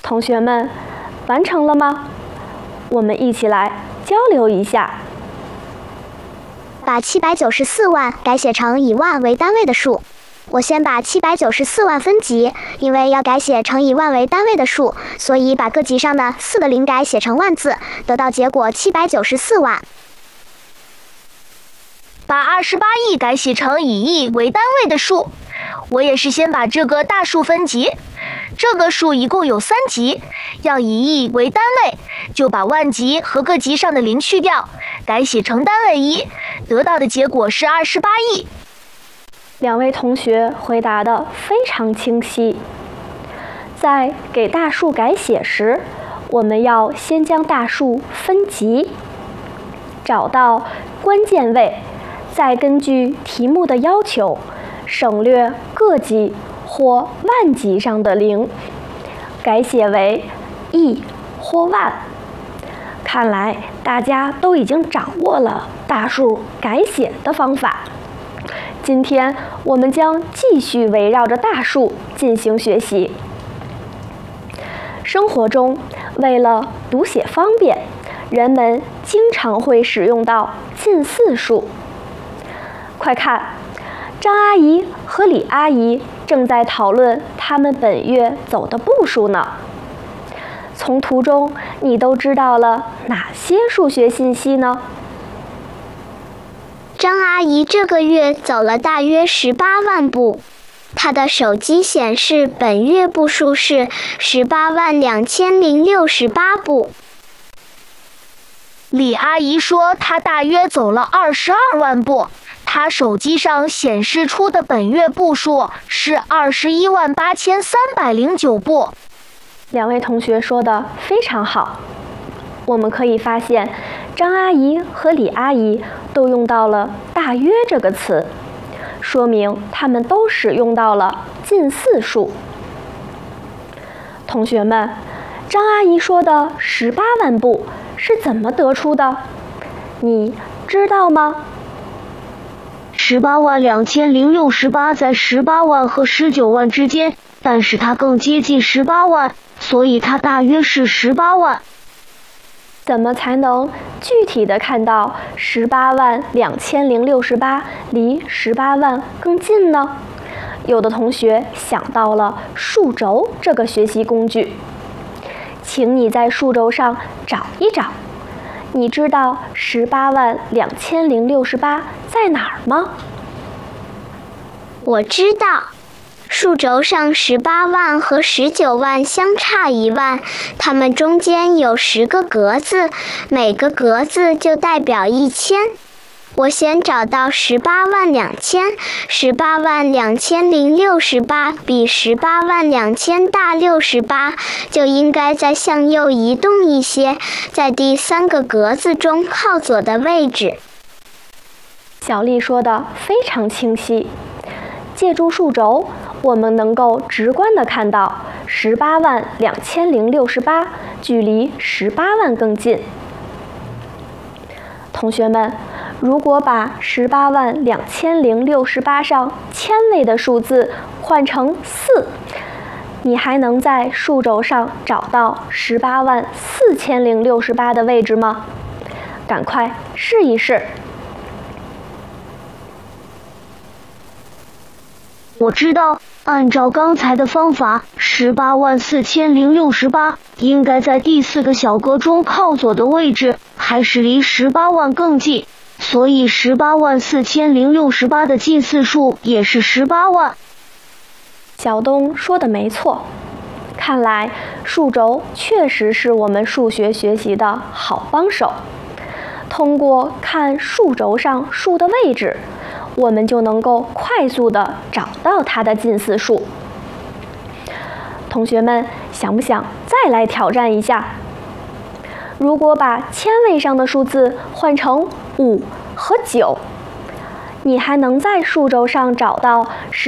同学们，完成了吗？我们一起来交流一下。 把794万改写成以万为单位的数。我先把794万分级，因为要改写成以万为单位的数，所以把各级上的4个零改写成万字，得到结果794万。 把28亿改写成以亿为单位的数，我也是先把这个大数分级。这个数一共有3级，要以亿为单位，就把万级和各级上的零去掉，改写成单位一，得到的结果是28亿。 两位同学回答得非常清晰。在给大数改写时，我们要先将大数分级，找到关键位，再根据题目的要求，省略个级或万级上的零，改写为亿或万。看来大家都已经掌握了大数改写的方法。今天我们将继续围绕着大数进行学习。生活中，为了读写方便，人们经常会使用到近似数。快看，张阿姨和李阿姨正在讨论他们本月走的步数呢。从图中，你都知道了哪些数学信息呢？ 张阿姨这个月走了大约18万步，她的手机显示本月步数是182068步。 李阿姨说她大约走了22万步，她手机上显示出的本月步数是218309步。 两位同学说的非常好。我们可以发现，张阿姨和李阿姨都用到了大约这个词，说明他们都使用到了近似数。同学们，张阿姨说的18万步是怎么得出的？你知道吗 ？182068在18万和19万之间，但是它更接近18万，所以它大约是18万。 怎么才能具体的看到182068离18万更近呢？有的同学想到了数轴这个学习工具，请你在数轴上找一找。你知道182068在哪儿吗？ 我知道。数轴上18万和19万相差1万，它们中间有10个格子，每个格子就代表1000。我先找到182000，182068比182000大68，就应该再向右移动一些，在第3个格子中靠左的位置。 小丽说的非常清晰。借助数轴，我们能够直观地看到182068距离18万更近。同学们，如果把182068上千位的数字换成4，你还能在数轴上找到184068的位置吗？赶快试一试。 我知道，按照刚才的方法，184068应该在第4个小格中靠左的位置，还是离18万更近，所以184068的近似数也是18万。 小东说的没错，看来数轴确实是我们数学学习的好帮手。通过看数轴上数的位置，我们就能够快速地找到它的近似数。同学们，想不想再来挑战一下？如果把千位上的数字换成5和9，你还能在数轴上找到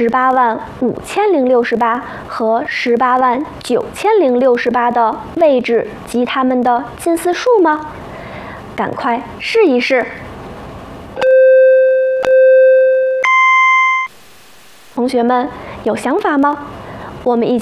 185068和189068的位置及它们的近似数吗？赶快试一试。同学们有想法吗？我们一起